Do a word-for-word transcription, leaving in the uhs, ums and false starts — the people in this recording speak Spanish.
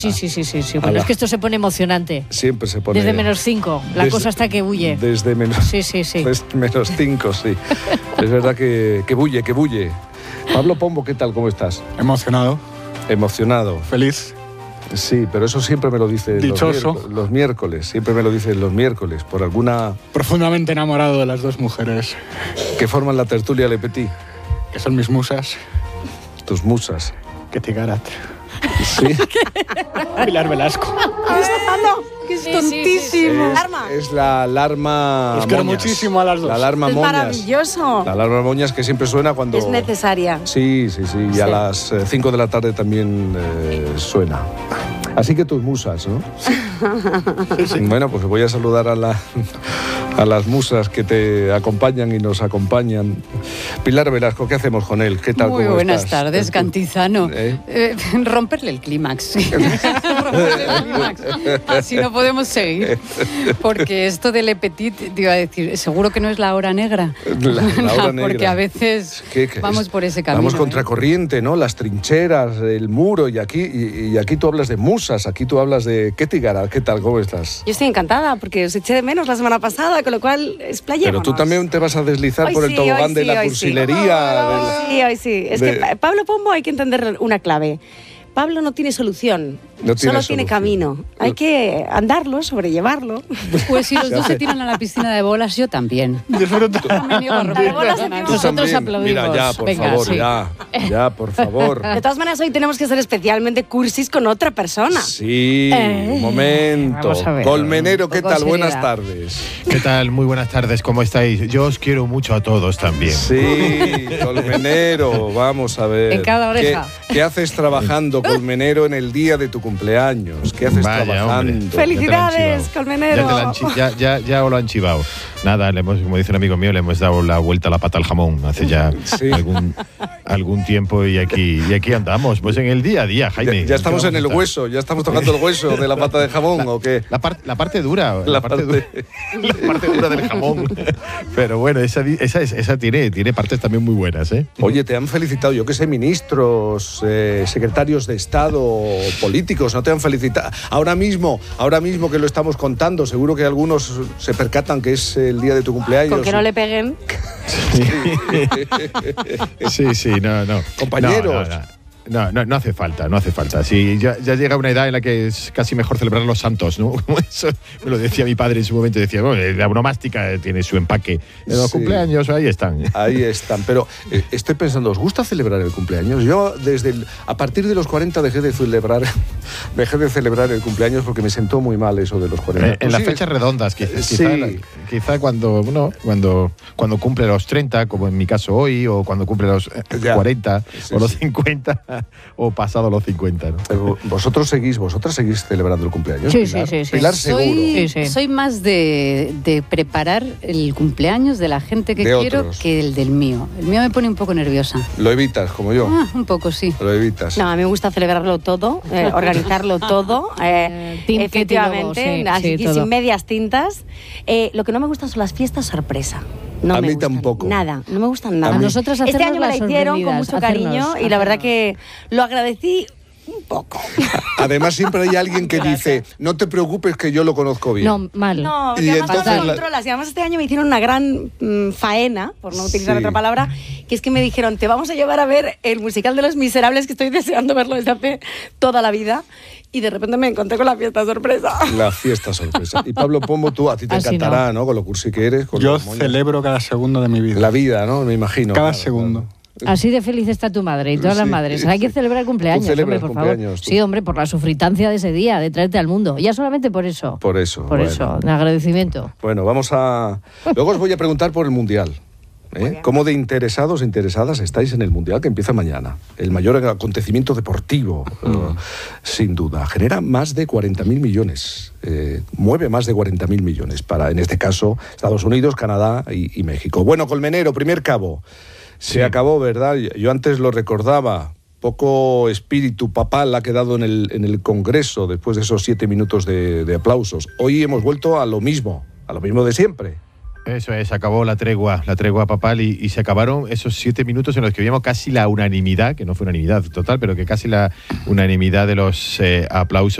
Sí, sí, sí, sí, sí. Bueno, es que esto se pone emocionante. Siempre se pone. Desde menos cinco, la desde, cosa hasta que bulle. Desde menos. Sí, sí, sí. Desde menos cinco, sí. Es verdad que, que bulle, que bulle. Pablo Pombo, ¿qué tal? ¿Cómo estás? Emocionado. Emocionado. Feliz. Sí, pero eso siempre me lo dice Dichoso. Los, los miércoles. Siempre me lo dicen los miércoles, por alguna. Profundamente enamorado de las dos mujeres. Que forman la tertulia Le Petit. Que son mis musas. Tus musas. Que te garat. Sí. Pilar Velasco. ¿Qué está pasando? Que es tontísimo. Es, es la alarma. Os quiero moñas. muchísimo a las dos. La alarma Es moñas. maravilloso. La alarma moñas que siempre suena cuando. Es necesaria. Sí, sí, sí. Y Sí. a las cinco de la tarde también eh, suena. Así que tus musas, ¿no? Sí, sí. Bueno, pues voy a saludar a, la, a las musas que te acompañan y nos acompañan. Pilar Velasco, ¿qué hacemos con él? ¿Qué tal? Muy ¿Cómo buenas estás? tardes, Cantizano. ¿Eh? Eh, romperle el clímax. Romperle el clímax. Así no podemos seguir. Porque esto de Le Petit, te iba a decir, seguro que no es la hora negra. La, la hora No, negra. porque a veces ¿Qué- qué vamos es? por ese camino. Vamos ¿eh? contracorriente, ¿no? Las trincheras, el muro, y aquí, y, y aquí tú hablas de musas, aquí tú hablas de Ketty Garat. ¿Qué tal? ¿Cómo estás? Yo estoy encantada porque os eché de menos la semana pasada, con lo cual explayémonos. Pero tú también te vas a deslizar Hoy por el sí, tobogán hoy de sí, la hoy sí. cursilería. Hoy del- sí, hoy sí. Es de- que Pa- Pablo Pombo hay que entender una clave. Pablo no tiene solución, No tiene solo tiene solución. camino. Hay que andarlo, sobrellevarlo. Pues si los Se dos hace. se tiran a la piscina de bolas, yo también. Disfruta. Me niego a romper De bolas la encima. zona. Tú Nosotros también. aplaudimos. Mira, ya, por Venga, favor, sí. ya. Ya, por favor. De todas maneras, hoy tenemos que ser especialmente cursis con otra persona. Sí, Eh, un momento. vamos a ver. Colmenero, ¿qué Un poco tal? Buenas seriedad. tardes. ¿Qué tal? Muy buenas tardes, ¿cómo estáis? Yo os quiero mucho a todos también. Sí, Colmenero, vamos a ver. En cada oreja. ¿Qué, qué haces trabajando, Colmenero, en el día de tu cumpleaños? ¿Qué haces Vaya, trabajando? hombre. Felicidades, Ya te lo han Colmenero. chivado. Ya, te la han chi- ya, ya, ya os lo han chivado. Nada, le hemos, como dice un amigo mío, le hemos dado la vuelta a la pata al jamón hace ya Sí. algún, algún tiempo y aquí, y aquí andamos, pues en el día a día, Jaime. Ya, ya estamos ¿Qué en el vamos a hueso, ya estamos tocando el hueso de la pata de jamón, ¿o qué? La, par- la parte dura, la, La parte, parte- dura, la parte dura del jamón. Pero bueno, esa, di- esa, es- esa tiene, tiene partes también muy buenas, ¿eh? Oye, te han felicitado, yo que sé, ministros, eh, secretarios de Estado, políticos, ¿no te han felicitado? Ahora mismo, ahora mismo que lo estamos contando, seguro que algunos se percatan que es el día de tu cumpleaños. Con que no le peguen. Sí, sí, no, no. Compañeros. No, no, no. No, no, no hace falta, no hace falta. Sí, ya, ya llega una edad en la que es casi mejor celebrar los santos, ¿no? Como eso me lo decía mi padre en su momento. Decía, bueno, la bromástica tiene su empaque. Los Sí. cumpleaños, ahí están. Ahí están, pero eh, estoy pensando, ¿os gusta celebrar el cumpleaños? Yo desde el- a partir de los cuarenta dejé de celebrar dejé de celebrar el cumpleaños porque me sentó muy mal eso de los cuarenta. Eh, en ¿Tú las sigues? fechas redondas, quizá, Sí. quizá, la- quizá cuando, bueno, cuando, cuando cumple los treinta, como en mi caso hoy, o cuando cumple los eh, Ya. cuarenta, Sí, o los sí. cincuenta, o pasado los cincuenta, ¿no? Pero vosotros seguís, vosotras seguís celebrando el cumpleaños. Sí, Pilar? sí, sí, sí. Pilar seguro. Soy, Sí, sí. soy más de, de preparar el cumpleaños de la gente que De quiero otros. que el del mío. El mío me pone un poco nerviosa. Lo evitas, como yo. Ah, un poco, sí. Lo evitas. No, a mí me gusta celebrarlo todo, eh, organizarlo todo. eh, Eh, team Ketty Lobo, efectivamente, sí, así sí, que todo. sin medias tintas. Eh, lo que no me gusta son las fiestas sorpresa. No A me mí gustan tampoco. Nada, no me gustan nada. A mí- nosotras Este hacernos año me la las hicieron con sorprendidas, mucho cariño hacernos, y la verdad hacernos. que lo agradecí un poco. Además, siempre hay alguien que dice, no te preocupes que yo lo conozco bien. No, mal. No, Y porque además entonces todo la- lo controlas. Y además este año me hicieron una gran mm, faena, por no utilizar Sí. otra palabra, que es que me dijeron, te vamos a llevar a ver el musical de Los Miserables, que estoy deseando verlo desde hace toda la vida. Y de repente me encontré con la fiesta sorpresa. La fiesta sorpresa. Y Pablo Pombo, tú, a ti te Así encantará, ¿no? Con lo cursi que eres. Con Yo los moños. celebro cada segundo de mi vida. La vida, ¿no? Me imagino. Cada Claro, segundo. claro. Así de feliz está tu madre y todas las Sí, madres. sí. Hay que celebrar el cumpleaños, Tú celebras hombre, por favor. cumpleaños, tú. Sí, hombre, por la sufritancia de ese día, de traerte al mundo. Ya solamente por eso. Por eso. Por bueno. eso, de agradecimiento. Bueno, vamos a... Luego os voy a preguntar por el Mundial. ¿eh? ¿Cómo de interesados e interesadas estáis en el Mundial que empieza mañana? El mayor acontecimiento deportivo, eh, sin duda. Genera más de cuarenta mil millones. Eh, mueve más de cuarenta mil millones para, en este caso, Estados Unidos, Canadá y, y México. Bueno, Colmenero, primer cabo. Se Sí. acabó, ¿verdad? Yo antes lo recordaba. Poco espíritu papal ha quedado en el, en el Congreso después de esos siete minutos de, de aplausos. Hoy hemos vuelto a lo mismo, a lo mismo de siempre. Eso es, acabó la tregua, la tregua papal y, y se acabaron esos siete minutos en los que vimos casi la unanimidad, que no fue unanimidad total, pero que casi la unanimidad de los eh, aplausos